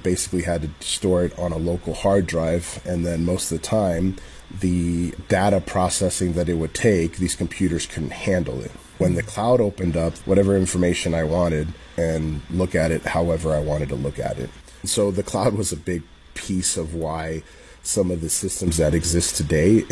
basically had to store it on a local hard drive, and then most of the time, the data processing that it would take, these computers couldn't handle it. When the cloud opened up, whatever information I wanted, and look at it however I wanted to look at it. So the cloud was a big piece of why some of the systems that exist today.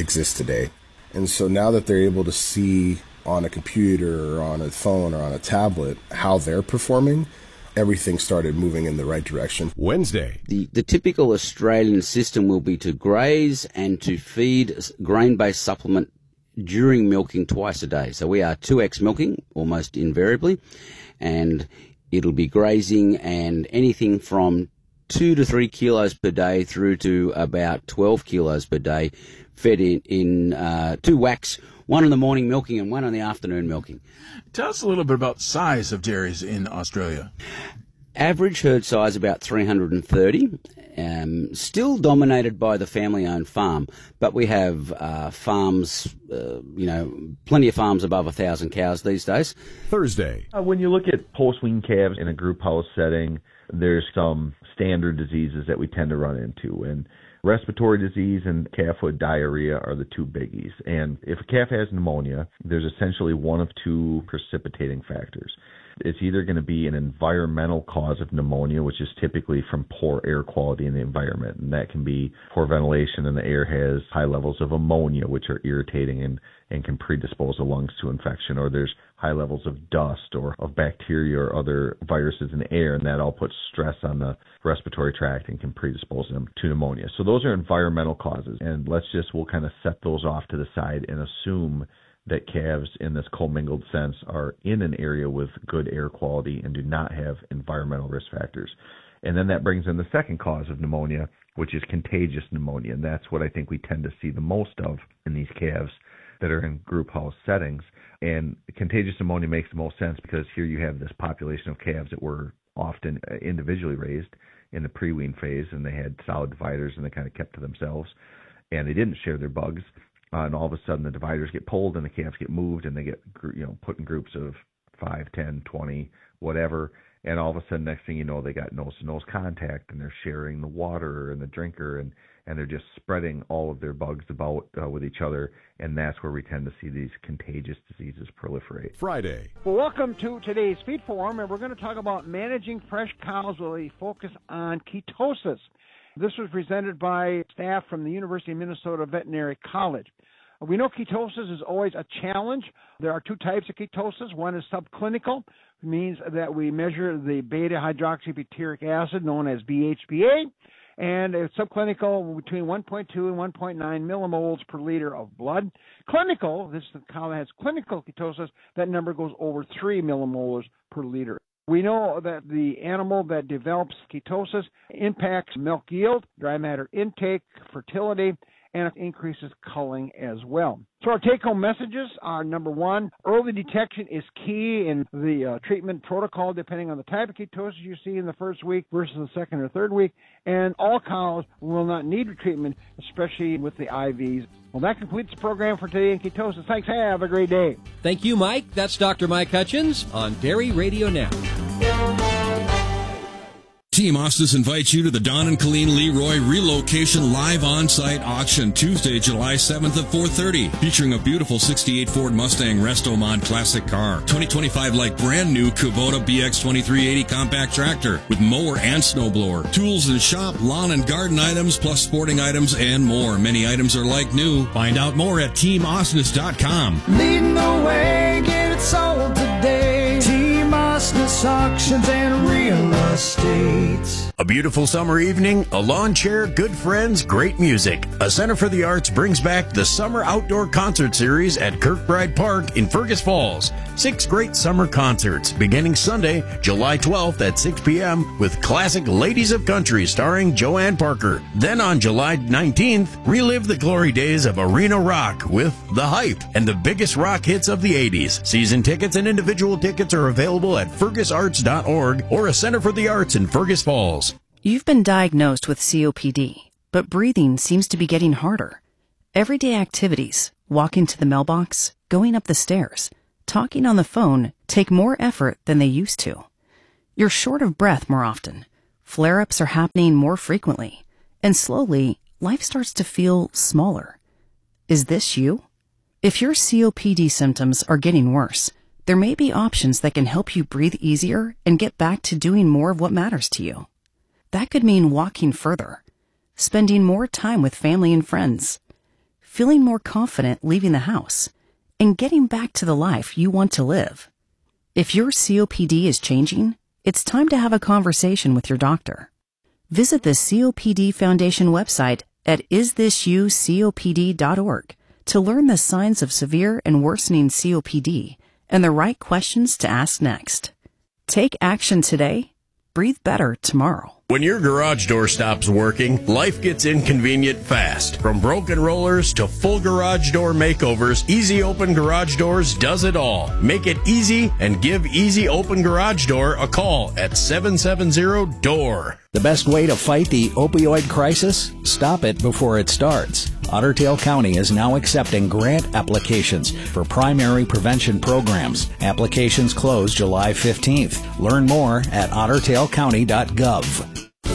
And so now that they're able to see on a computer or on a phone or on a tablet how they're performing, everything started moving in the right direction. Wednesday. The typical Australian system will be to graze and to feed grain-based supplement during milking twice a day. So we are 2x milking almost invariably, and it'll be grazing and anything from 2 to 3 kilos per day through to about 12 kilos per day fed in 2 whacks, one in the morning milking and one in the afternoon milking. Tell us a little bit about size of dairies in Australia. Average herd size about 330, still dominated by the family-owned farm, but we have farms, plenty of farms above 1,000 cows these days. Thursday. When you look at post-wean calves in a group house setting, there's some standard diseases that we tend to run into, and respiratory disease and calfhood diarrhea are the two biggies. And if a calf has pneumonia, there's essentially one of two precipitating factors. It's either going to be an environmental cause of pneumonia, which is typically from poor air quality in the environment. And that can be poor ventilation, and the air has high levels of ammonia, which are irritating and can predispose the lungs to infection. Or there's high levels of dust or of bacteria or other viruses in the air, and that all puts stress on the respiratory tract and can predispose them to pneumonia. So those are environmental causes. And we'll kind of set those off to the side and assume that calves in this commingled sense are in an area with good air quality and do not have environmental risk factors. And then that brings in the second cause of pneumonia, which is contagious pneumonia. And that's what I think we tend to see the most of in these calves that are in group house settings. And contagious pneumonia makes the most sense because here you have this population of calves that were often individually raised in the pre-wean phase, and they had solid dividers and they kind of kept to themselves, and they didn't share their bugs. And all of a sudden the dividers get pulled and the calves get moved and they get put in groups of 5, 10, 20, whatever. And all of a sudden, next thing you know, they got nose-to-nose contact and they're sharing the water and the drinker, and they're just spreading all of their bugs about with each other. And that's where we tend to see these contagious diseases proliferate. Friday. Well, welcome to today's Feed Forum, and we're going to talk about managing fresh cows with a focus on ketosis. This was presented by staff from the University of Minnesota Veterinary College. We know ketosis is always a challenge. There are two types of ketosis. One is subclinical, means that we measure the beta-hydroxybutyric acid, known as BHBA, and it's subclinical between 1.2 and 1.9 millimoles per liter of blood. Clinical, this is the cow that has clinical ketosis, that number goes over 3 millimoles per liter. We know that the animal that develops ketosis impacts milk yield, dry matter intake, fertility, and it increases culling as well. So our take-home messages are, number one, early detection is key in the treatment protocol depending on the type of ketosis you see in the first week versus the second or third week. And all cows will not need treatment, especially with the IVs. Well, that completes the program for today in ketosis. Thanks. Have a great day. Thank you, Mike. That's Dr. Mike Hutchins on Dairy Radio Now. Team Ostis invites you to the Don and Colleen Leroy Relocation Live On-Site Auction Tuesday, July 7th at 4:30, featuring a beautiful 68 Ford Mustang Resto Mod Classic car, 2025 like brand new Kubota BX 2380 compact tractor with mower and snowblower, tools and shop, lawn and garden items, plus sporting items and more. Many items are like new. Find out more at TeamOstis.com. Leading the way, get it sold today. Team Ostis Auctions and Real Estate. A beautiful summer evening, a lawn chair, good friends, great music. A Center for the Arts brings back the Summer Outdoor Concert Series at Kirkbride Park in Fergus Falls. 6 great summer concerts beginning Sunday, July 12th at 6 p.m. with classic Ladies of Country starring Joanne Parker. Then on July 19th, relive the glory days of arena rock with The Hype and the biggest rock hits of the 80s. Season tickets and individual tickets are available at fergusarts.org or a Center for the Arts in Fergus Falls. You've been diagnosed with COPD, but breathing seems to be getting harder. Everyday activities, walking to the mailbox, going up the stairs, talking on the phone take more effort than they used to. You're short of breath more often. flare-ups are happening more frequently, and slowly, life starts to feel smaller. Is this you? If your COPD symptoms are getting worse, there may be options that can help you breathe easier and get back to doing more of what matters to you. That could mean walking further, spending more time with family and friends, feeling more confident leaving the house, and getting back to the life you want to live. If your COPD is changing, it's time to have a conversation with your doctor. Visit the COPD Foundation website at isthisyoucopd.org to learn the signs of severe and worsening COPD and the right questions to ask next. Take action today. Breathe better tomorrow. When your garage door stops working, life gets inconvenient fast. From broken rollers to full garage door makeovers, Easy Open Garage Doors does it all. Make it easy and give Easy Open Garage Door a call at 770-DOOR. The best way to fight the opioid crisis? Stop it before it starts. Otter Tail County is now accepting grant applications for primary prevention programs. Applications close July 15th. Learn more at ottertailcounty.gov.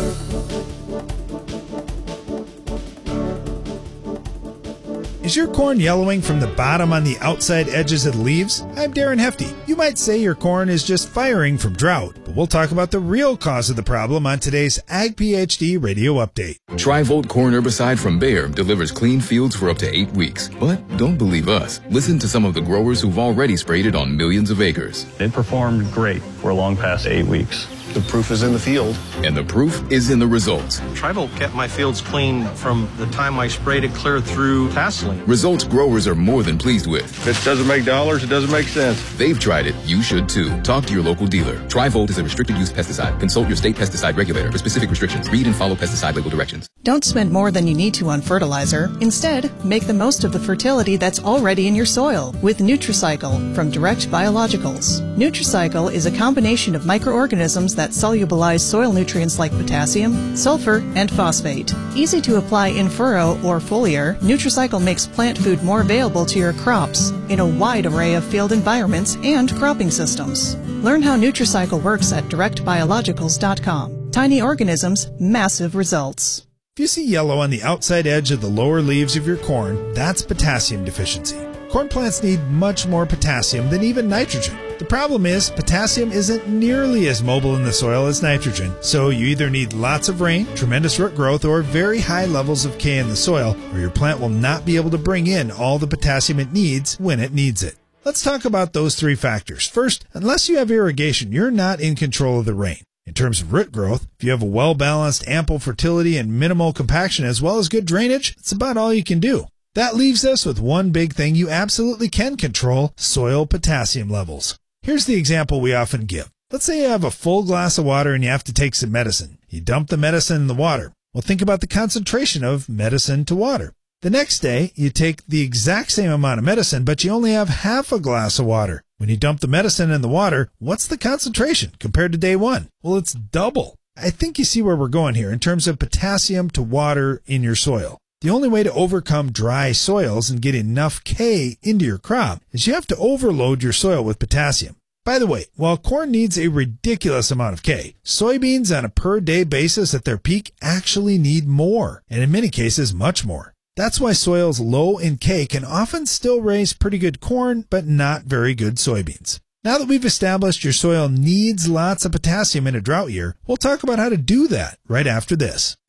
Is your corn yellowing from the bottom on the outside edges of the leaves? I'm Darren Hefty. You might say your corn is just firing from drought, but we'll talk about the real cause of the problem on today's Ag PhD Radio Update. Tri-Volt corn herbicide from Bayer delivers clean fields for up to 8 weeks. But don't believe us. Listen to some of the growers who've already sprayed it on millions of acres. It performed great for long past 8 weeks. The proof is in the field. And the proof is in the results. Tri-Volt kept my fields clean from the time I sprayed it clear through tasseling. Results growers are more than pleased with. If it doesn't make dollars, it doesn't make sense. They've tried it. You should too. Talk to your local dealer. Tri-Volt is a restricted use pesticide. Consult your state pesticide regulator for specific restrictions. Read and follow pesticide label directions. Don't spend more than you need to on fertilizer. Instead, make the most of the fertility that's already in your soil with Nutricycle from Direct Biologicals. Nutricycle is a combination of microorganisms that solubilize soil nutrients like potassium, sulfur, and phosphate. Easy to apply in furrow or foliar, Nutricycle makes plant food more available to your crops in a wide array of field environments and cropping systems. Learn how Nutricycle works at directbiologicals.com. Tiny organisms, massive results. If you see yellow on the outside edge of the lower leaves of your corn, that's potassium deficiency. Corn plants need much more potassium than even nitrogen. The problem is, potassium isn't nearly as mobile in the soil as nitrogen, so you either need lots of rain, tremendous root growth, or very high levels of K in the soil, or your plant will not be able to bring in all the potassium it needs when it needs it. Let's talk about those three factors. First, unless you have irrigation, you're not in control of the rain. In terms of root growth, if you have a well-balanced, ample fertility and minimal compaction as well as good drainage, it's about all you can do. That leaves us with one big thing you absolutely can control: soil potassium levels. Here's the example we often give. Let's say you have a full glass of water and you have to take some medicine. You dump the medicine in the water. Well, think about the concentration of medicine to water. The next day, you take the exact same amount of medicine, but you only have half a glass of water. When you dump the medicine in the water, what's the concentration compared to day one? Well, it's double. I think you see where we're going here in terms of potassium to water in your soil. The only way to overcome dry soils and get enough K into your crop is you have to overload your soil with potassium. By the way, while corn needs a ridiculous amount of K, soybeans on a per-day basis at their peak actually need more, and in many cases much more. That's why soils low in K can often still raise pretty good corn, but not very good soybeans. Now that we've established your soil needs lots of potassium in a drought year, we'll talk about how to do that right after this.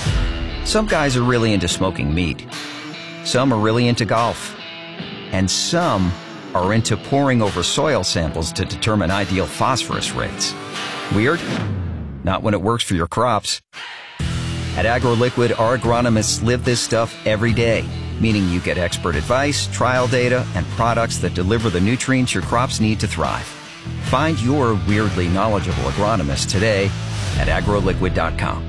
Some guys are really into smoking meat. Some are really into golf. And some are into poring over soil samples to determine ideal phosphorus rates. Weird? Not when it works for your crops. At AgroLiquid, our agronomists live this stuff every day, meaning you get expert advice, trial data, and products that deliver the nutrients your crops need to thrive. Find your weirdly knowledgeable agronomist today at agroliquid.com.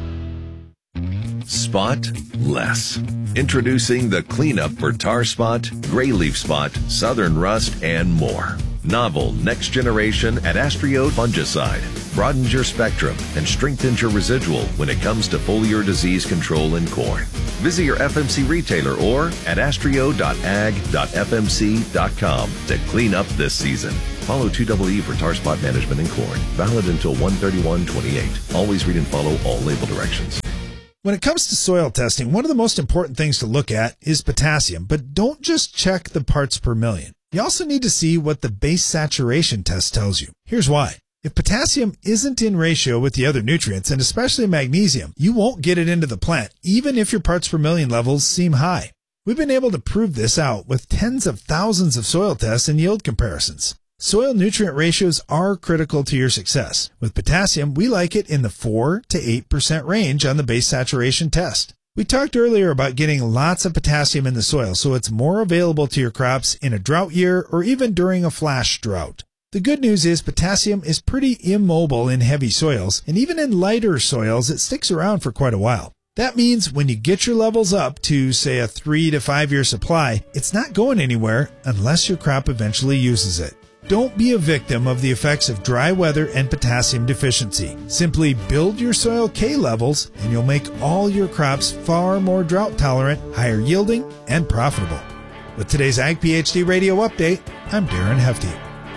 Spot less. Introducing the cleanup for tar spot, gray leaf spot, southern rust, and more. Novel next generation Adastrio fungicide broadens your spectrum and strengthens your residual when it comes to foliar disease control in corn. Visit your FMC retailer or adastrio.ag.fmc.com to clean up this season. Follow 2EE for tar spot management in corn. Valid until 1/31/28. Always read and follow all label directions. When it comes to soil testing, one of the most important things to look at is potassium, but don't just check the parts per million. You also need to see what the base saturation test tells you. Here's why. If potassium isn't in ratio with the other nutrients, and especially magnesium, you won't get it into the plant, even if your parts per million levels seem high. We've been able to prove this out with tens of thousands of soil tests and yield comparisons. Soil nutrient ratios are critical to your success. With potassium, we like it in the 4 to 8% range on the base saturation test. We talked earlier about getting lots of potassium in the soil so it's more available to your crops in a drought year or even during a flash drought. The good news is potassium is pretty immobile in heavy soils, and even in lighter soils, it sticks around for quite a while. That means when you get your levels up to, say, a 3 to 5 year supply, it's not going anywhere unless your crop eventually uses it. Don't be a victim of the effects of dry weather and potassium deficiency. Simply build your soil K levels and you'll make all your crops far more drought tolerant, higher yielding, and profitable. With today's Ag PhD Radio Update, I'm Darren Hefty.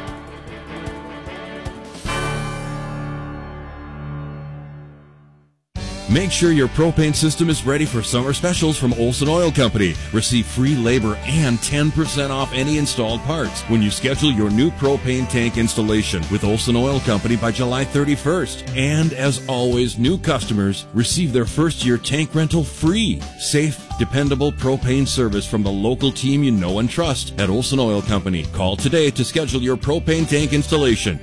Make sure your propane system is ready for summer specials from Olson Oil Company. Receive free labor and 10% off any installed parts when you schedule your new propane tank installation with Olson Oil Company by July 31st. And as always, new customers receive their first year tank rental free. Safe, dependable propane service from the local team you know and trust at Olson Oil Company. Call today to schedule your propane tank installation.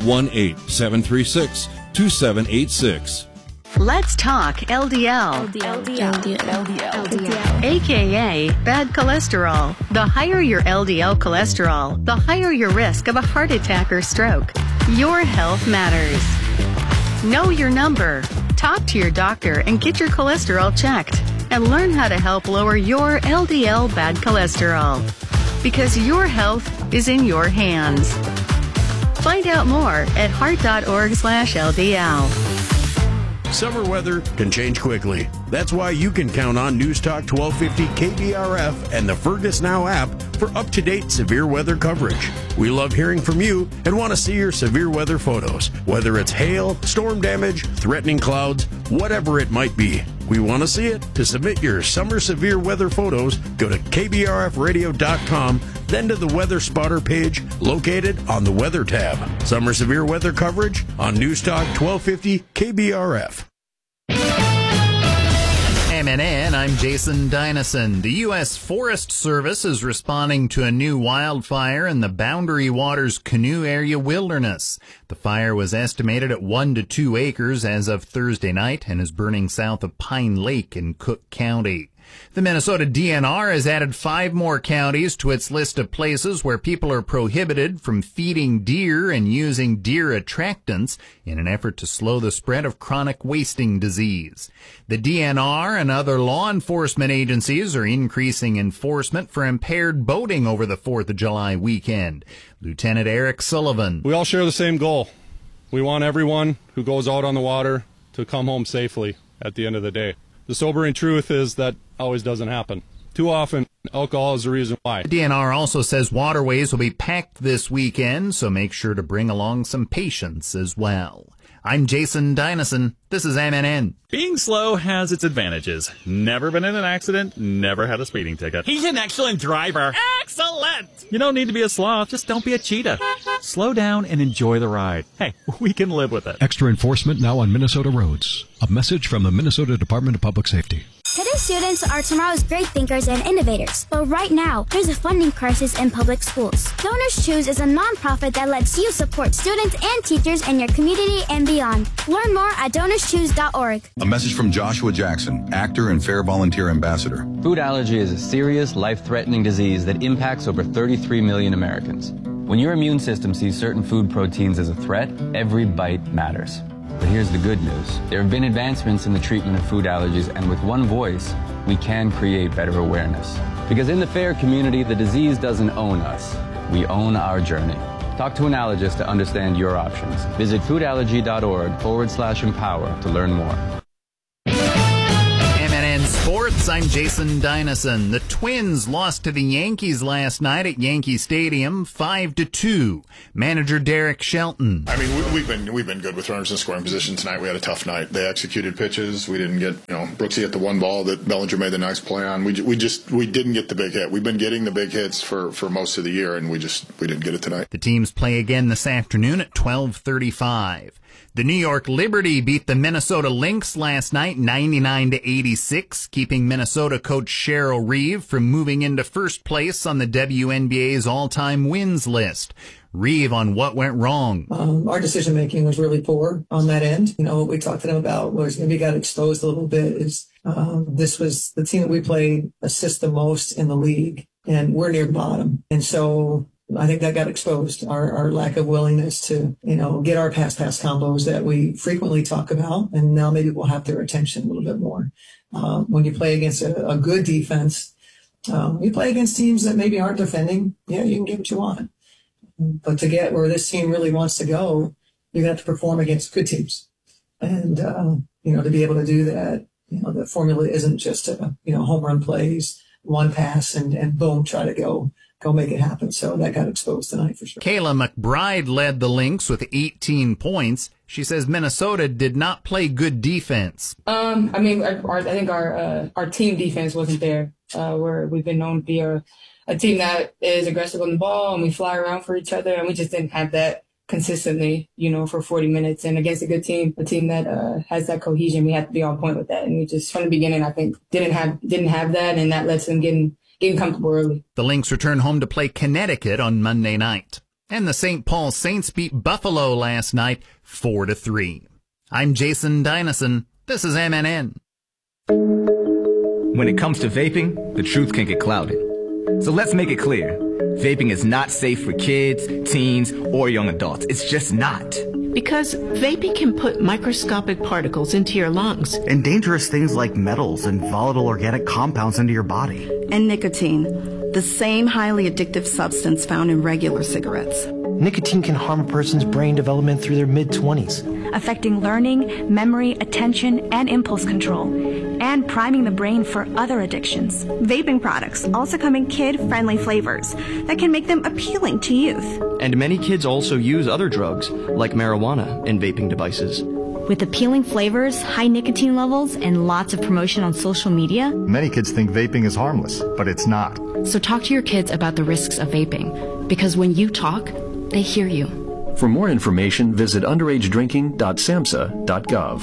218-736-2786. Let's talk LDL. AKA bad cholesterol. The higher your LDL cholesterol, the higher your risk of a heart attack or stroke. Your health matters. Know your number. Talk to your doctor and get your cholesterol checked. And learn how to help lower your LDL bad cholesterol. Because your health is in your hands. Find out more at heart.org/LDL. Summer weather can change quickly. That's why you can count on News Talk 1250 KBRF and the Fergus Now app for up-to-date severe weather coverage. We love hearing from you and want to see your severe weather photos, whether it's hail, storm damage, threatening clouds, whatever it might be. We want to see it. To submit your summer severe weather photos, go to kbrfradio.com, then to the Weather Spotter page located on the Weather tab. Summer severe weather coverage on News Talk 1250 KBRF. MNN, I'm Jason Dynasson. The U.S. Forest Service is responding to a new wildfire in the Boundary Waters Canoe Area Wilderness. The fire was estimated at 1 to 2 acres as of Thursday night and is burning south of Pine Lake in Cook County. The Minnesota DNR has added 5 more counties to its list of places where people are prohibited from feeding deer and using deer attractants in an effort to slow the spread of chronic wasting disease. The DNR and other law enforcement agencies are increasing enforcement for impaired boating over the 4th of July weekend. Lieutenant Eric Sullivan. We all share the same goal. We want everyone who goes out on the water to come home safely at the end of the day. The sobering truth is that always doesn't happen. Too often, alcohol is the reason why. The DNR also says waterways will be packed this weekend, so make sure to bring along some patience as well. I'm Jason Dynasson. This is MNN. Being slow has its advantages. Never been in an accident, never had a speeding ticket. He's an excellent driver. Excellent! You don't need to be a sloth, just don't be a cheetah. Slow down and enjoy the ride. Hey, we can live with it. Extra enforcement now on Minnesota roads. A message from the Minnesota Department of Public Safety. Today's students are tomorrow's great thinkers and innovators. But right now, there's a funding crisis in public schools. Donors Choose is a nonprofit that lets you support students and teachers in your community and beyond. Learn more at donorschoose.org. A message from Joshua Jackson, actor and Fair Volunteer Ambassador. Food allergy is a serious, life-threatening disease that impacts over 33 million Americans. When your immune system sees certain food proteins as a threat, every bite matters. But here's the good news. There have been advancements in the treatment of food allergies, and with one voice, we can create better awareness. Because in the FAIR community, the disease doesn't own us. We own our journey. Talk to an allergist to understand your options. Visit foodallergy.org/empower to learn more. MNN Sports. Sports, I'm Jason Dynason. The Twins lost to the Yankees last night at Yankee Stadium 5-2. Manager Derek Shelton. I mean, we've been good with runners in scoring position tonight. We had a tough night. They executed pitches. We didn't get, Brooksy hit the one ball that Bellinger made the nice play on. We didn't get the big hit. We've been getting the big hits for most of the year, and we didn't get it tonight. The teams play again this afternoon at 12:35. The New York Liberty beat the Minnesota Lynx last night 99-86, keeping Minnesota coach Cheryl Reeve from moving into first place on the WNBA's all-time wins list. Reeve on what went wrong. Our decision-making was really poor on that end. What we talked to them about was maybe got exposed a little bit is this was the team that we played assist the most in the league, and we're near the bottom. And so I think that got exposed, our lack of willingness to, get our pass combos that we frequently talk about, and now maybe we'll have their attention a little bit more. When you play against a good defense, you play against teams that maybe aren't defending, you can get what you want. But to get where this team really wants to go, you're going to have to perform against good teams. And, to be able to do that, the formula isn't just, home run plays, one pass, and boom, try to go make it happen. So that got exposed tonight for sure. Kayla McBride led the Lynx with 18 points. She says Minnesota did not play good defense. I think our team defense wasn't there. Where we've been known to be a team that is aggressive on the ball and we fly around for each other, and we just didn't have that consistently, for 40 minutes. And against a good team, a team that has that cohesion, we had to be on point with that. And we just, from the beginning, I think, didn't have that, and that led to them getting comfortable early. The Lynx return home to play Connecticut on Monday night. And the St. Paul Saints beat Buffalo last night 4-3. I'm Jason Dynason. This is MNN. When it comes to vaping, the truth can get clouded. So let's make it clear. Vaping is not safe for kids, teens, or young adults. It's just not. Because vaping can put microscopic particles into your lungs. And dangerous things like metals and volatile organic compounds into your body. And nicotine, the same highly addictive substance found in regular cigarettes. Nicotine can harm a person's brain development through their mid-20s, affecting learning, memory, attention, and impulse control, and priming the brain for other addictions. Vaping products also come in kid-friendly flavors that can make them appealing to youth. And many kids also use other drugs, like marijuana, in vaping devices. With appealing flavors, high nicotine levels, and lots of promotion on social media, many kids think vaping is harmless, but it's not. So talk to your kids about the risks of vaping, because when you talk, they hear you. For more information, visit underagedrinking.samhsa.gov.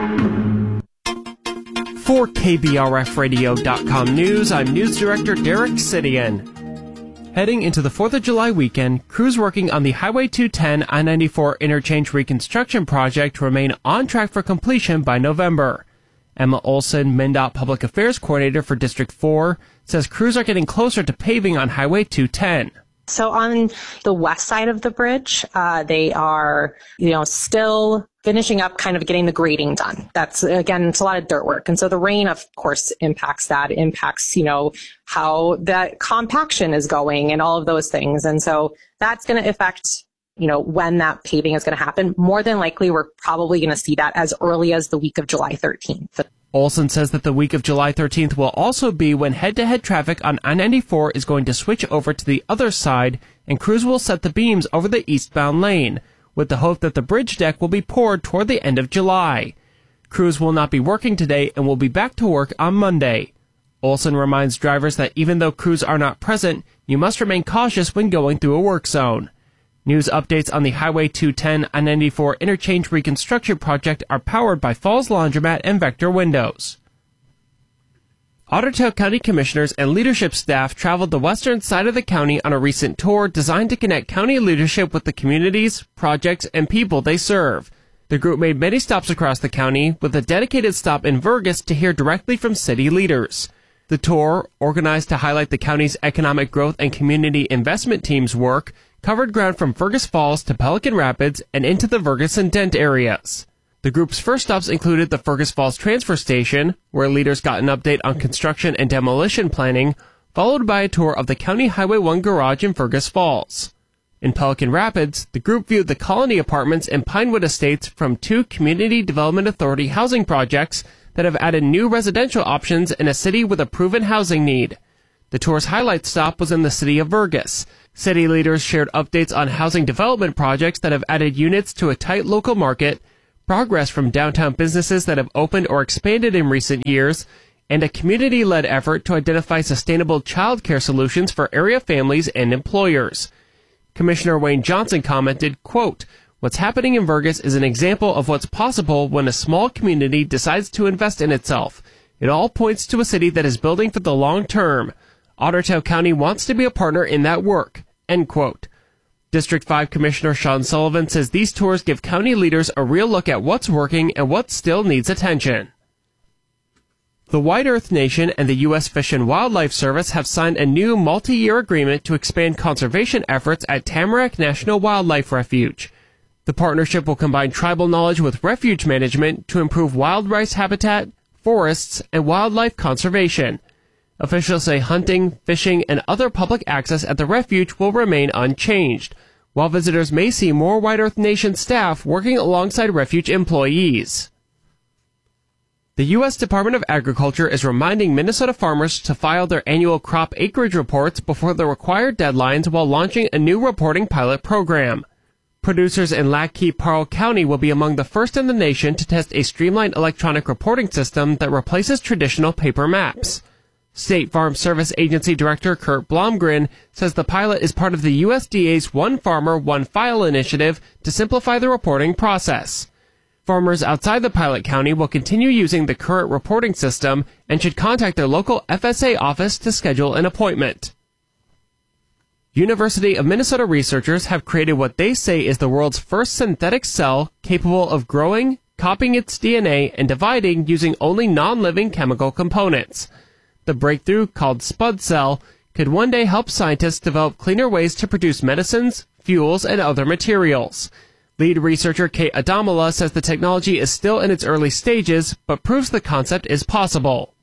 For KBRFradio.com News, I'm News Director Derek Sidian. Heading into the 4th of July weekend, crews working on the Highway 210 I-94 interchange reconstruction project remain on track for completion by November. Emma Olson, MnDOT Public Affairs Coordinator for District 4, says crews are getting closer to paving on Highway 210. So on the west side of the bridge, they are, still finishing up kind of getting the grading done. That's, again, it's a lot of dirt work. And so the rain, of course, impacts that, how that compaction is going and all of those things. And so that's going to affect, when that paving is going to happen. More than likely, we're probably going to see that as early as the week of July 13th. Olson says that the week of July 13th will also be when head-to-head traffic on I-94 is going to switch over to the other side, and crews will set the beams over the eastbound lane, with the hope that the bridge deck will be poured toward the end of July. Crews will not be working today and will be back to work on Monday. Olson reminds drivers that even though crews are not present, you must remain cautious when going through a work zone. News updates on the Highway 210 I-94 interchange reconstruction project are powered by Falls Laundromat and Vector Windows. Otter Tail County commissioners and leadership staff traveled the western side of the county on a recent tour designed to connect county leadership with the communities, projects, and people they serve. The group made many stops across the county, with a dedicated stop in Vergas to hear directly from city leaders. The tour, organized to highlight the county's economic growth and community investment team's work, covered ground from Fergus Falls to Pelican Rapids and into the Vergas and Dent areas. The group's first stops included the Fergus Falls Transfer Station, where leaders got an update on construction and demolition planning, followed by a tour of the County Highway 1 garage in Fergus Falls. In Pelican Rapids, the group viewed the Colony Apartments and Pinewood Estates from 2 Community Development Authority housing projects that have added new residential options in a city with a proven housing need. The tour's highlight stop was in the city of Vergas. City leaders shared updates on housing development projects that have added units to a tight local market, progress from downtown businesses that have opened or expanded in recent years, and a community-led effort to identify sustainable childcare solutions for area families and employers. Commissioner Wayne Johnson commented, quote, "What's happening in Vergas is an example of what's possible when a small community decides to invest in itself. It all points to a city that is building for the long term. Ottertail County wants to be a partner in that work," end quote. District 5 Commissioner Sean Sullivan says these tours give county leaders a real look at what's working and what still needs attention. The White Earth Nation and the U.S. Fish and Wildlife Service have signed a new multi-year agreement to expand conservation efforts at Tamarack National Wildlife Refuge. The partnership will combine tribal knowledge with refuge management to improve wild rice habitat, forests, and wildlife conservation. Officials say hunting, fishing, and other public access at the refuge will remain unchanged, while visitors may see more White Earth Nation staff working alongside refuge employees. The U.S. Department of Agriculture is reminding Minnesota farmers to file their annual crop acreage reports before the required deadlines while launching a new reporting pilot program. Producers in Lac-Qui-Parle County will be among the first in the nation to test a streamlined electronic reporting system that replaces traditional paper maps. State Farm Service Agency Director Kurt Blomgren says the pilot is part of the USDA's One Farmer, One File initiative to simplify the reporting process. Farmers outside the pilot county will continue using the current reporting system and should contact their local FSA office to schedule an appointment. University of Minnesota researchers have created what they say is the world's first synthetic cell capable of growing, copying its DNA, and dividing using only non-living chemical components. The breakthrough, called Spud Cell, could one day help scientists develop cleaner ways to produce medicines, fuels, and other materials. Lead researcher Kate Adamala says the technology is still in its early stages, but proves the concept is possible.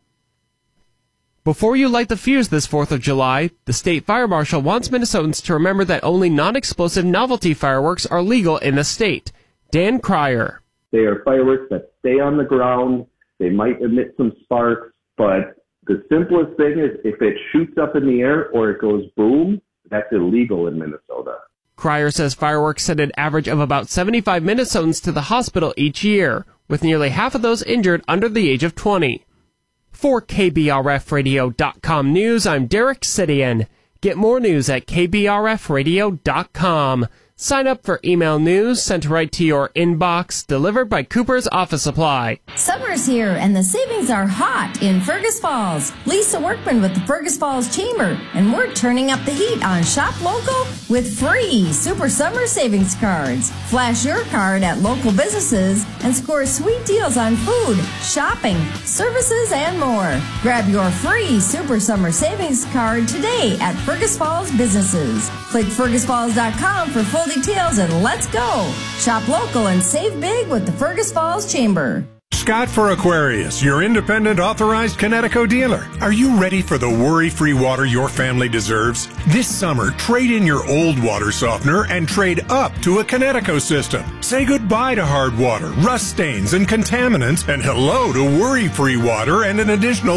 Before you light the fuse this 4th of July, the state fire marshal wants Minnesotans to remember that only non-explosive novelty fireworks are legal in the state. Dan Cryer. They are fireworks that stay on the ground. They might emit some sparks, but the simplest thing is if it shoots up in the air or it goes boom, that's illegal in Minnesota. Cryer says fireworks send an average of about 75 Minnesotans to the hospital each year, with nearly half of those injured under the age of 20. For KBRFradio.com News, I'm Derek Sidian. Get more news at KBRFradio.com. Sign up for email news sent right to your inbox, delivered by Cooper's Office Supply. Summer's here and the savings are hot in Fergus Falls. Lisa Workman with the Fergus Falls Chamber, and we're turning up the heat on Shop Local with free Super Summer Savings Cards. Flash your card at local businesses and score sweet deals on food, shopping, services, and more. Grab your free Super Summer Savings Card today at Fergus Falls businesses. Click fergusfalls.com for full details and let's go. Shop local and save big with the Fergus Falls Chamber. Scott for Aquarius, your independent authorized Kinetico dealer. Are you ready for the worry-free water your family deserves? This summer, trade in your old water softener and trade up to a Kinetico system. Say goodbye to hard water, rust stains, and contaminants, and hello to worry-free water and an additional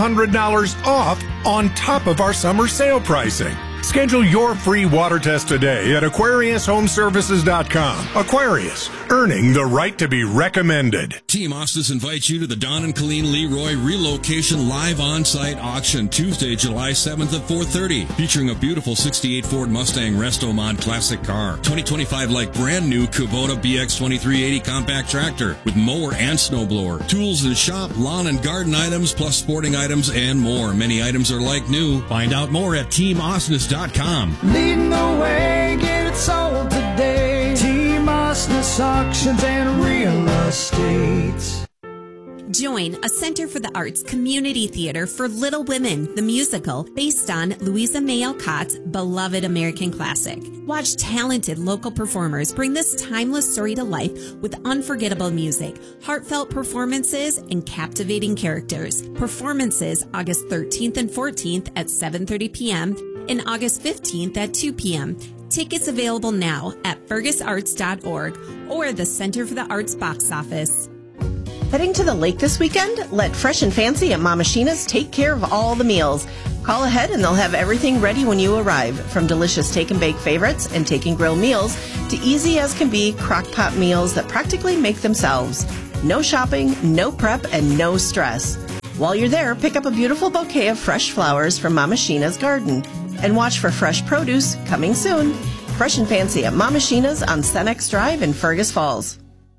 $500 off on top of our summer sale pricing. Schedule your free water test today at AquariusHomeservices.com. Aquarius, earning the right to be recommended. Team Osnes invites you to the Don and Colleen Leroy Relocation Live On-Site Auction Tuesday, July 7th at 4:30, featuring a beautiful 68 Ford Mustang Resto Mod Classic car, 2025 like brand new Kubota BX 2380 compact tractor with mower and snowblower, tools and shop, lawn and garden items, plus sporting items and more. Many items are like new. Find out more at TeamOsnes.com. Leading the way, get it sold today. Team Osnes Auctions and Real Estate. Join a Center for the Arts community theater for Little Women, the musical, based on Louisa May Alcott's beloved American classic. Watch talented local performers bring this timeless story to life with unforgettable music, heartfelt performances, and captivating characters. Performances August 13th and 14th at 7:30 p.m. and August 15th at 2 p.m. Tickets available now at fergusarts.org or the Center for the Arts box office. Heading to the lake this weekend? Let Fresh and Fancy at Mama Sheena's take care of all the meals. Call ahead and they'll have everything ready when you arrive, from delicious take and bake favorites and take and grill meals to easy as can be crock pot meals that practically make themselves. No shopping, no prep, and no stress. While you're there, pick up a beautiful bouquet of fresh flowers from Mama Sheena's garden and watch for fresh produce coming soon. Fresh and Fancy at Mama Sheena's on Senex Drive in Fergus Falls.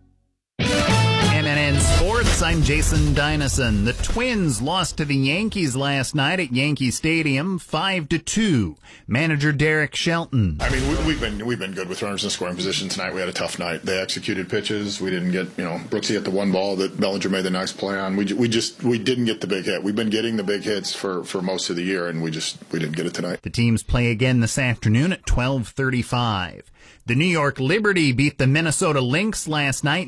MNN Sports, I'm Jason Dynasson. The Twins lost to the Yankees last night at Yankee Stadium 5-2. Manager Derek Shelton. I mean, we've been good with runners in scoring position tonight. We had a tough night. They executed pitches. We didn't get, Brooksy hit the one ball that Bellinger made the next play on. We didn't get the big hit. We've been getting the big hits for most of the year, and we didn't get it tonight. The teams play again this afternoon at 12:35. The New York Liberty beat the Minnesota Lynx last night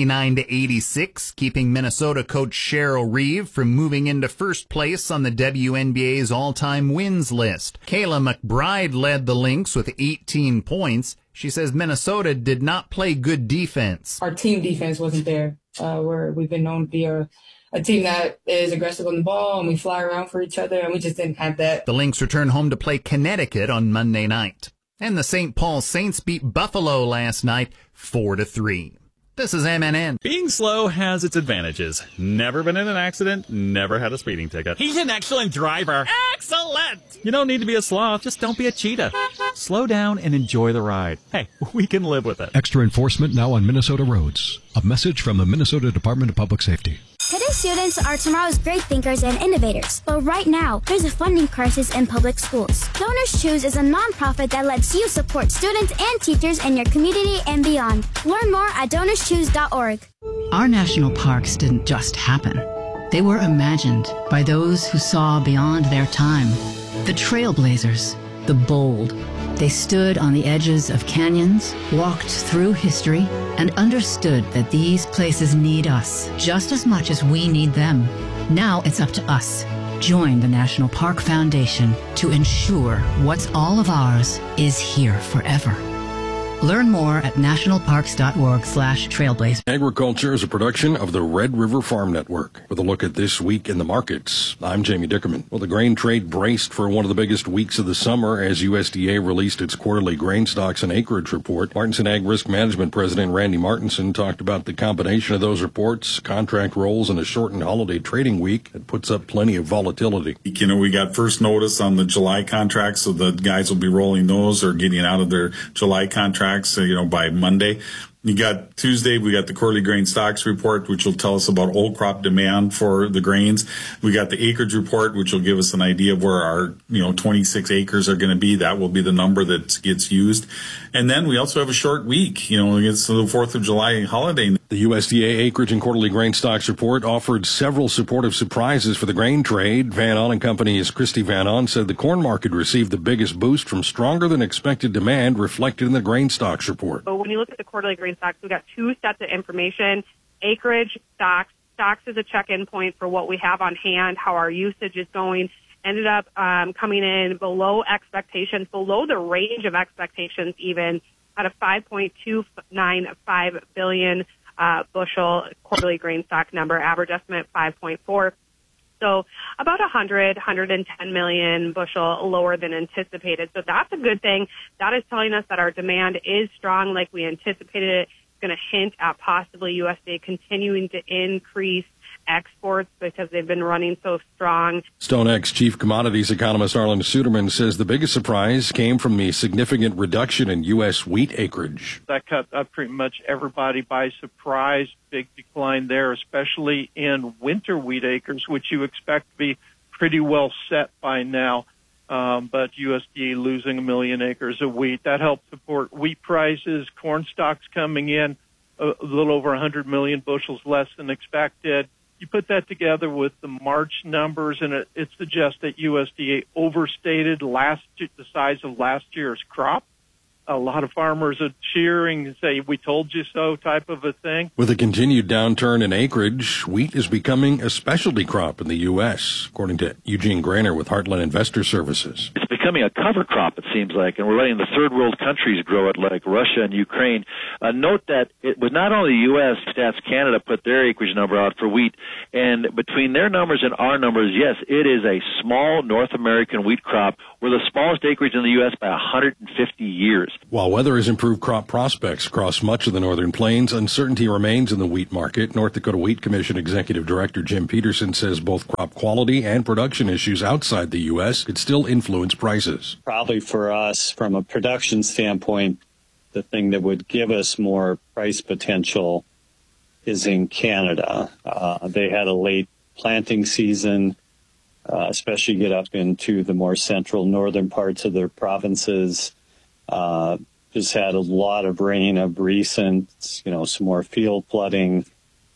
99-86, keeping Minnesota coach Cheryl Reeve from moving into first place on the WNBA's all-time wins list. Kayla McBride led the Lynx with 18 points. She says Minnesota did not play good defense. Our team defense wasn't there. We've been known to be a team that is aggressive on the ball, and we fly around for each other, and we just didn't have that. The Lynx return home to play Connecticut on Monday night. And the St. Paul Saints beat Buffalo last night 4-3. This is MNN. Being slow has its advantages. Never been in an accident, never had a speeding ticket. He's an excellent driver. Excellent! You don't need to be a sloth, just don't be a cheetah. Slow down and enjoy the ride. Hey, we can live with it. Extra enforcement now on Minnesota roads. A message from the Minnesota Department of Public Safety. Today's students are tomorrow's great thinkers and innovators. But right now, there's a funding crisis in public schools. Donors Choose is a nonprofit that lets you support students and teachers in your community and beyond. Learn more at DonorsChoose.org. Our national parks didn't just happen. They were imagined by those who saw beyond their time. The trailblazers, the bold. They stood on the edges of canyons, walked through history, and understood that these places need us just as much as we need them. Now it's up to us. Join the National Park Foundation to ensure what's all of ours is here forever. Learn more at nationalparks.org/trailblazer. Agriculture is a production of the Red River Farm Network. With a look at this week in the markets, I'm Jamie Dickerman. Well, the grain trade braced for one of the biggest weeks of the summer as USDA released its quarterly grain stocks and acreage report. Martinson Ag Risk Management President Randy Martinson talked about the combination of those reports, contract rolls, and a shortened holiday trading week that puts up plenty of volatility. We got first notice on the July contracts, so the guys will be rolling those or getting out of their July contracts, by Monday. You got Tuesday, we got the quarterly grain stocks report, which will tell us about old crop demand for the grains. We got the acreage report, which will give us an idea of where our, 26 acres are going to be. That will be the number that gets used. And then we also have a short week, it's the 4th of July holiday. The USDA acreage and quarterly grain stocks report offered several supportive surprises for the grain trade. Van On & Company's Christy Van On said the corn market received the biggest boost from stronger than expected demand reflected in the grain stocks report. So when you look at the quarterly grain stocks, we've got two sets of information: acreage, stocks. Stocks is a check-in point for what we have on hand, how our usage is going. Ended up coming in below expectations, below the range of expectations even, at a 5.295 billion bushel quarterly grain stock number, average estimate 5.4. So about 110 million bushel lower than anticipated. So that's a good thing. That is telling us that our demand is strong like we anticipated it. It's going to hint at possibly USDA continuing to increase exports because they've been running so strong. StoneX chief commodities economist Arlen Suderman says the biggest surprise came from the significant reduction in U.S. wheat acreage. That caught pretty much everybody by surprise. Big decline there, especially in winter wheat acres, which you expect to be pretty well set by now. But USDA losing 1 million acres of wheat. That helped support wheat prices, corn stocks coming in a little over 100 million bushels less than expected. You put that together with the March numbers, and it suggests that USDA overstated the size of last year's crop. A lot of farmers are cheering and say, "We told you so," type of a thing. With a continued downturn in acreage, wheat is becoming a specialty crop in the U.S., according to Eugene Grainer with Heartland Investor Services. It's becoming a cover crop, it seems like, and we're letting the third world countries grow it like Russia and Ukraine. Note that it was not only the U.S., Stats Canada put their acreage number out for wheat, and between their numbers and our numbers, yes, it is a small North American wheat crop. We're the smallest acreage in the U.S. by 150 years. While weather has improved crop prospects across much of the northern plains, uncertainty remains in the wheat market. North Dakota Wheat Commission Executive Director Jim Peterson says both crop quality and production issues outside the U.S. could still influence prices. Probably for us, from a production standpoint, the thing that would give us more price potential is in Canada. They had a late planting season, especially get up into the more central northern parts of their provinces. Just had a lot of rain of recent, some more field flooding.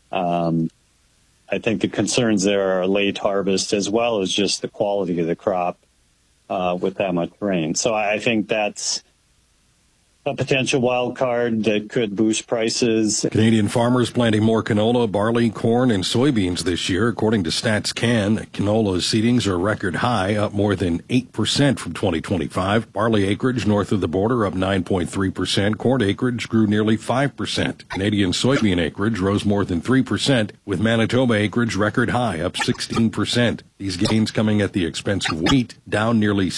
I think the concerns there are late harvest as well as just the quality of the crop with that much rain. So I think that's a potential wild card that could boost prices. Canadian farmers planting more canola, barley, corn, and soybeans this year. According to Stats Can, canola seedings are record high, up more than 8% from 2025. Barley acreage north of the border up 9.3%. Corn acreage grew nearly 5%. Canadian soybean acreage rose more than 3%, with Manitoba acreage record high, up 16%. These gains coming at the expense of wheat, down nearly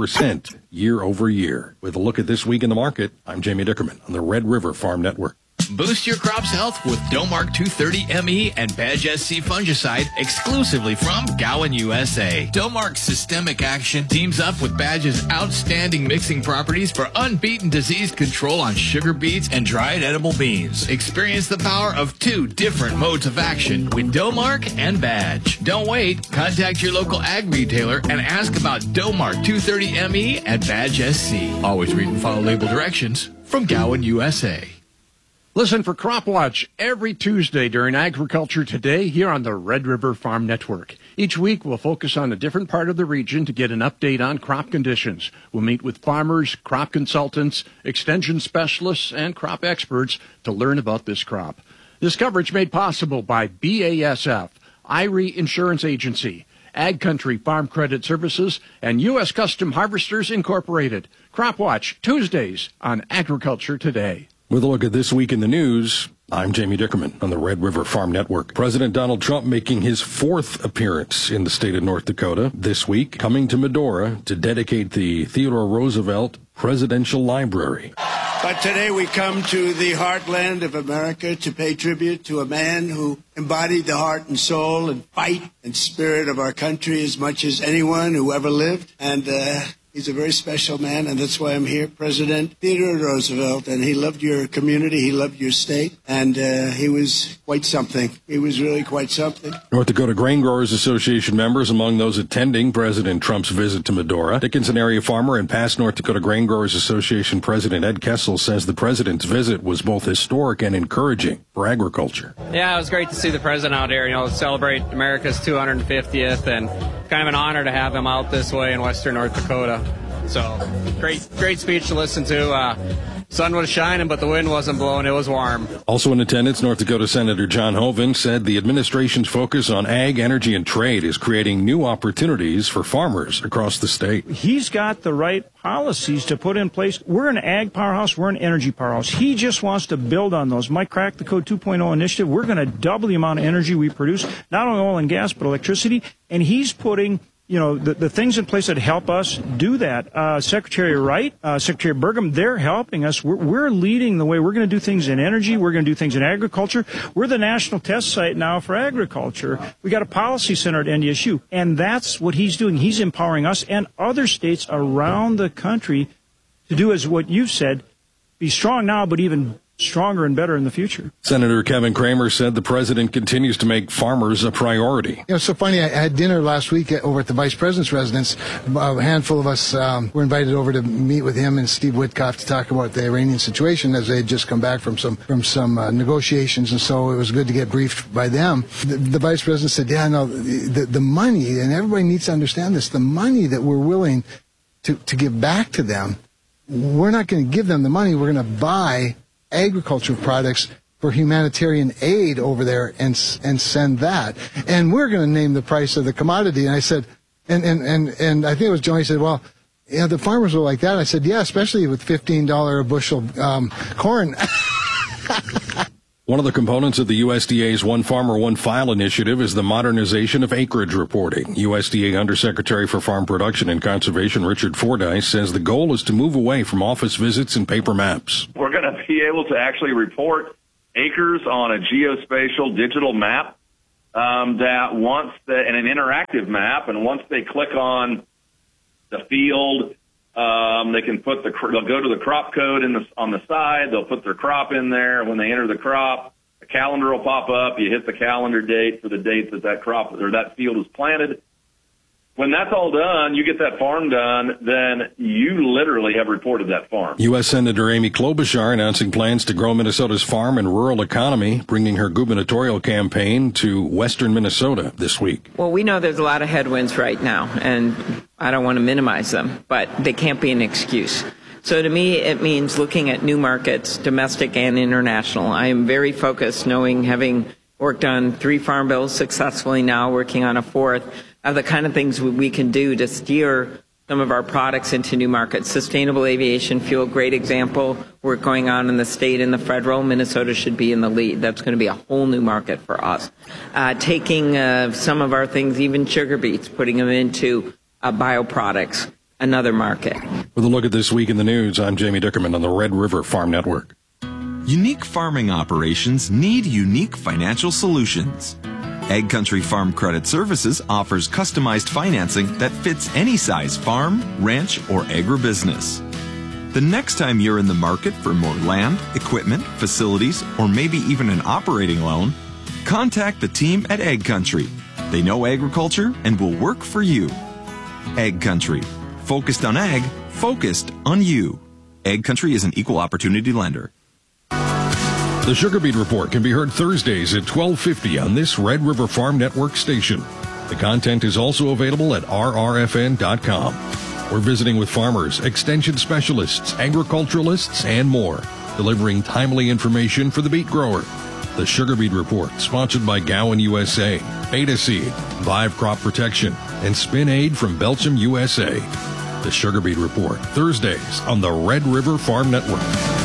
6% year over year. With a look at this week in the market, I'm Jamie Dickerman on the Red River Farm Network. Boost your crop's health with Domark 230 ME and Badge SC fungicide exclusively from Gowan, USA. Domark's systemic action teams up with Badge's outstanding mixing properties for unbeaten disease control on sugar beets and dried edible beans. Experience the power of two different modes of action with Domark and Badge. Don't wait. Contact your local ag retailer and ask about Domark 230 ME and Badge SC. Always read and follow label directions from Gowan, USA. Listen for Crop Watch every Tuesday during Agriculture Today here on the Red River Farm Network. Each week we'll focus on a different part of the region to get an update on crop conditions. We'll meet with farmers, crop consultants, extension specialists, and crop experts to learn about this crop. This coverage made possible by BASF, IRI Insurance Agency, Ag Country Farm Credit Services, and U.S. Custom Harvesters Incorporated. Crop Watch, Tuesdays on Agriculture Today. With a look at this week in the news, I'm Jamie Dickerman on the Red River Farm Network. President Donald Trump making his fourth appearance in the state of North Dakota this week, coming to Medora to dedicate the Theodore Roosevelt Presidential Library. But today we come to the heartland of America to pay tribute to a man who embodied the heart and soul and fight and spirit of our country as much as anyone who ever lived. And he's a very special man, and that's why I'm here, President Theodore Roosevelt. And he loved your community, he loved your state, and he was quite something. He was really quite something. North Dakota Grain Growers Association members among those attending President Trump's visit to Medora. Dickinson area farmer and past North Dakota Grain Growers Association President Ed Kessel says the president's visit was both historic and encouraging for agriculture. Yeah, it was great to see the president out here, celebrate America's 250th, and kind of an honor to have him out this way in western North Dakota. So, great speech to listen to. Sun was shining, but the wind wasn't blowing. It was warm. Also in attendance, North Dakota Senator John Hoeven said the administration's focus on ag, energy, and trade is creating new opportunities for farmers across the state. He's got the right policies to put in place. We're an ag powerhouse. We're an energy powerhouse. He just wants to build on those. My Crack the Code 2.0 initiative, we're going to double the amount of energy we produce, not only oil and gas, but electricity. And he's putting the things in place that help us do that. Secretary Wright, Secretary Burgum, they're helping us. We're leading the way. We're going to do things in energy. We're going to do things in agriculture. We're the national test site now for agriculture. We got a policy center at NDSU, and that's what he's doing. He's empowering us and other states around the country to do as what you've said, be strong now, but even stronger and better in the future. Senator Kevin Cramer said the president continues to make farmers a priority. It's so funny. I had dinner last week over at the vice president's residence. A handful of us were invited over to meet with him and Steve Witkoff to talk about the Iranian situation, as they had just come back from some negotiations, and so it was good to get briefed by them. The vice president said, the money, and everybody needs to understand this, the money that we're willing to give back to them, we're not going to give them the money. We're going to buy agricultural products for humanitarian aid over there and send that. And we're going to name the price of the commodity. And I said, and I think it was Johnny said, well, Yeah, the farmers were like that. I said, yeah, especially with $15 a bushel corn. One of the components of the USDA's One Farmer, One File initiative is the modernization of acreage reporting. USDA Undersecretary for Farm Production and Conservation Richard Fordyce says the goal is to move away from office visits and paper maps. We're going to be able to actually report acres on a geospatial digital map that and an interactive map, and once they click on the field, they can they'll go to the crop code on the side. They'll put their crop in there. When they enter the crop, a calendar will pop up. You hit the calendar date for the date that crop or that field was planted. When that's all done, you get that farm done, then you literally have reported that farm. U.S. Senator Amy Klobuchar announcing plans to grow Minnesota's farm and rural economy, bringing her gubernatorial campaign to western Minnesota this week. Well, we know there's a lot of headwinds right now, and I don't want to minimize them, but they can't be an excuse. So to me, it means looking at new markets, domestic and international. I am very focused, having worked on 3 farm bills successfully now, working on a 4th, of the kind of things we can do to steer some of our products into new markets. Sustainable aviation fuel, great example. Work going on in the state and the federal. Minnesota should be in the lead. That's going to be a whole new market for us. Taking some of our things, even sugar beets, putting them into bioproducts, another market. With a look at this week in the news, I'm Jamie Dickerman on the Red River Farm Network. Unique farming operations need unique financial solutions. Ag Country Farm Credit Services offers customized financing that fits any size farm, ranch, or agribusiness. The next time you're in the market for more land, equipment, facilities, or maybe even an operating loan, contact the team at Ag Country. They know agriculture and will work for you. Ag Country. Focused on ag, focused on you. Ag Country is an equal opportunity lender. The Sugar Beet Report can be heard Thursdays at 12:50 on this Red River Farm Network station. The content is also available at rrfn.com. We're visiting with farmers, extension specialists, agriculturalists, and more, delivering timely information for the beet grower. The Sugar Beet Report, sponsored by Gowan USA, Beta Seed, Vive Crop Protection, and Spin Aid from Belgium USA. The Sugar Beet Report, Thursdays on the Red River Farm Network.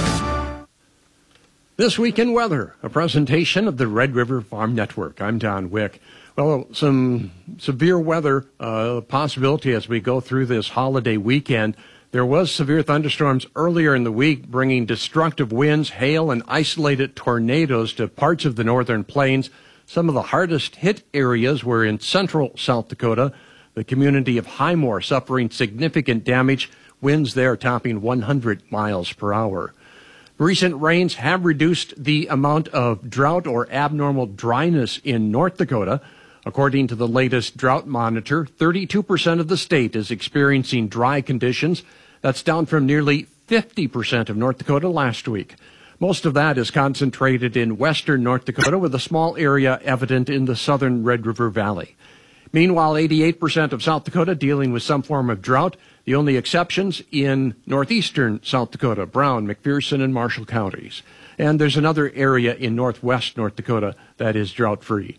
This Week in Weather, a presentation of the Red River Farm Network. I'm Don Wick. Well, some severe weather possibility as we go through this holiday weekend. There was severe thunderstorms earlier in the week, bringing destructive winds, hail, and isolated tornadoes to parts of the northern plains. Some of the hardest hit areas were in central South Dakota, the community of Highmore suffering significant damage, winds there topping 100 miles per hour. Recent rains have reduced the amount of drought or abnormal dryness in North Dakota. According to the latest drought monitor, 32% of the state is experiencing dry conditions. That's down from nearly 50% of North Dakota last week. Most of that is concentrated in western North Dakota, with a small area evident in the southern Red River Valley. Meanwhile, 88% of South Dakota dealing with some form of drought. The only exceptions in northeastern South Dakota, Brown, McPherson, and Marshall counties. And there's another area in northwest North Dakota that is drought-free.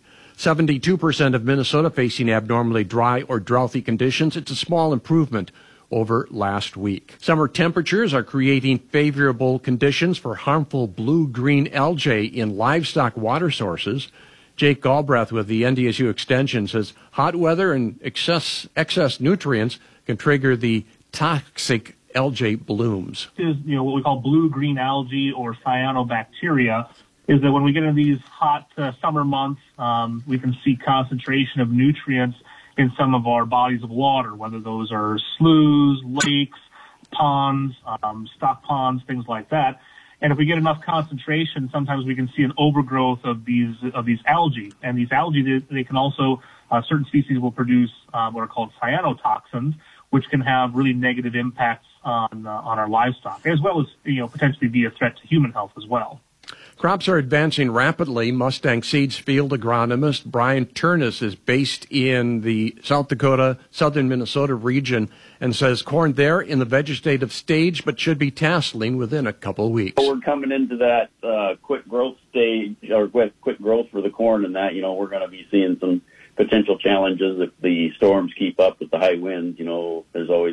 72% of Minnesota facing abnormally dry or droughty conditions. It's a small improvement over last week. Summer temperatures are creating favorable conditions for harmful blue-green algae in livestock water sources. Jake Galbraith with the NDSU Extension says hot weather and excess nutrients can trigger the toxic algae blooms. Is what we call blue-green algae or cyanobacteria. Is that when we get into these hot summer months, we can see concentration of nutrients in some of our bodies of water, whether those are sloughs, lakes, ponds, stock ponds, things like that. And if we get enough concentration, sometimes we can see an overgrowth of these algae. And these algae, they can also, certain species will produce what are called cyanotoxins, which can have really negative impacts on our livestock, as well as potentially be a threat to human health as well. Crops are advancing rapidly. Mustang Seeds field agronomist Brian Turnus is based in the South Dakota, southern Minnesota region and says corn there in the vegetative stage, but should be tasseling within a couple of weeks. We're coming into that quick growth stage, or quick growth for the corn, and that, we're going to be seeing some potential challenges if the storms keep up with the high winds. There's always that potential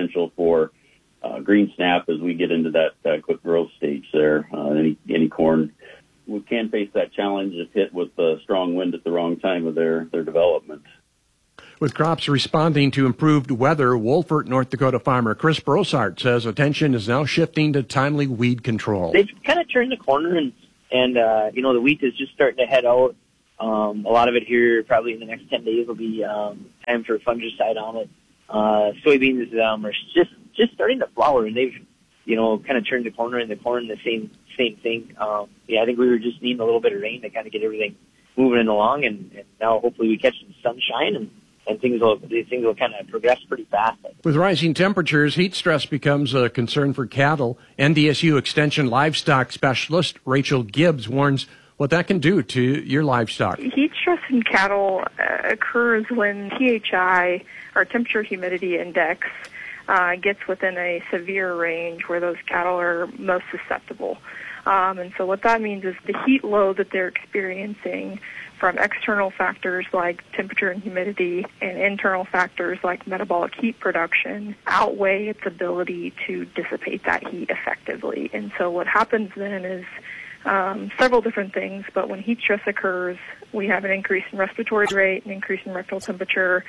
potential for green snap as we get into that quick growth stage there. Any corn, we can face that challenge if hit with strong wind at the wrong time of their development. With crops responding to improved weather, Wolfert, North Dakota farmer Chris Brossart says attention is now shifting to timely weed control. They've kind of turned the corner, and the wheat is just starting to head out. A lot of it here, probably in the next 10 days, will be time for fungicide on it. Soybeans are just starting to flower, and they've kind of turned the corner. In the corn, the same thing. I think we were just needing a little bit of rain to kind of get everything moving along, and now hopefully we catch some sunshine and things will kind of progress pretty fast. With rising temperatures, heat stress becomes a concern for cattle. NDSU Extension livestock specialist Rachel Gibbs warns what that can do to your livestock. Heat stress in cattle occurs when THI, or temperature humidity index, gets within a severe range where those cattle are most susceptible. And so what that means is the heat load that they're experiencing from external factors like temperature and humidity and internal factors like metabolic heat production outweigh its ability to dissipate that heat effectively. And so what happens then is several different things, but when heat stress occurs, we have an increase in respiratory rate, an increase in rectal temperature,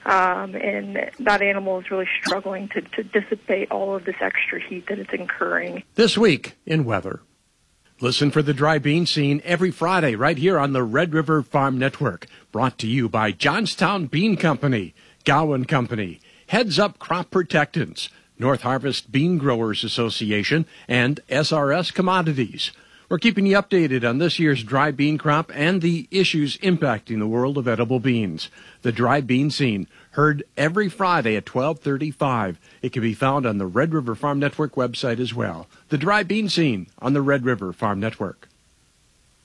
and that animal is really struggling to dissipate all of this extra heat that it's incurring. This week in weather. Listen for the Dry Bean Scene every Friday right here on the Red River Farm Network. Brought to you by Johnstown Bean Company, Gowan Company, Heads Up Crop Protectants, North Harvest Bean Growers Association, and SRS Commodities. We're keeping you updated on this year's dry bean crop and the issues impacting the world of edible beans. The Dry Bean Scene, heard every Friday at 12:35. It can be found on the Red River Farm Network website as well. The Dry Bean Scene on the Red River Farm Network.